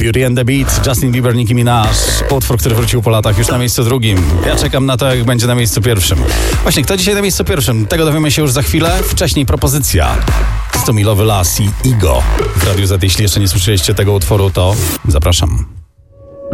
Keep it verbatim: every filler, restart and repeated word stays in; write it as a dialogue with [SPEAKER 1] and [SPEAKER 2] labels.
[SPEAKER 1] Beauty and the Beat, Justin Bieber, Nicki Minaj. Utwór, który wrócił po latach już na miejscu drugim. Ja czekam na to, jak będzie na miejscu pierwszym. Właśnie, kto dzisiaj na miejscu pierwszym? Tego dowiemy się już za chwilę. Wcześniej propozycja. Sto milowy las i Igo w Radiu Z. Jeśli jeszcze nie słyszeliście tego utworu, to zapraszam.